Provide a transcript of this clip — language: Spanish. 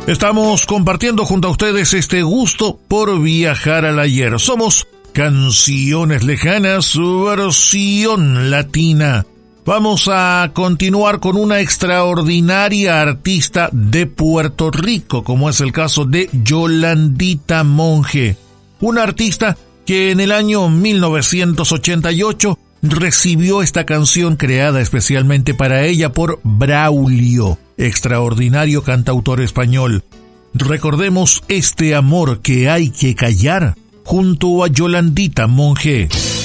Estamos compartiendo junto a ustedes este gusto por viajar al ayer. Somos Canciones Lejanas, su versión latina. Vamos a continuar con una extraordinaria artista de Puerto Rico, como es el caso de Yolandita Monge. Una artista que en el año 1988 recibió esta canción creada especialmente para ella por Braulio, extraordinario cantautor español. Recordemos este amor que hay que callar junto a Yolandita Monge.